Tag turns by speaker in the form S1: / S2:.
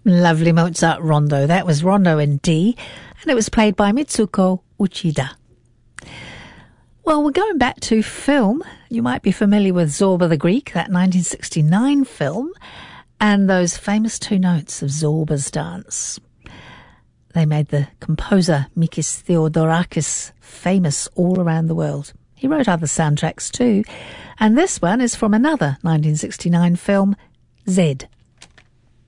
S1: Lovely Mozart rondo. That was Rondo in D, and it was played by Mitsuko Uchida. Well, we're going back to film. You might be familiar with Zorba the Greek, that 1969 film, and those famous two notes of Zorba's dance. They made the composer Mikis Theodorakis famous all around the world. He wrote other soundtracks too, and this one is from another 1969 film, Zed.